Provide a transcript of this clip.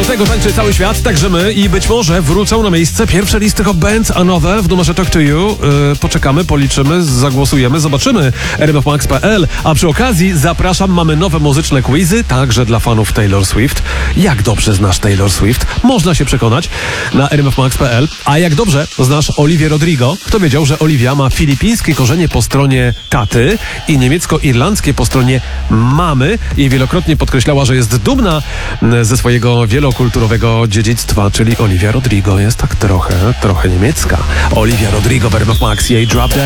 Do tego tańczy cały świat, także my i być może wrócą na miejsce pierwsze listy Hot Bands, a nowe w numerze Talk to You. Poczekamy, policzymy, zagłosujemy, zobaczymy. rmfmax.pl. A przy okazji zapraszam, mamy nowe muzyczne quizy, także dla fanów Taylor Swift. Jak dobrze znasz Taylor Swift? Można się przekonać na rmfmax.pl. A jak dobrze znasz Olivię Rodrigo? Kto wiedział, że Olivia ma filipińskie korzenie po stronie taty i niemiecko-irlandzkie po stronie mamy i wielokrotnie podkreślała, że jest dumna ze swojego wielokulturowego dziedzictwa, czyli Olivia Rodrigo jest tak trochę niemiecka. Olivia Rodrigo w RMF Max, jej Drop Dead.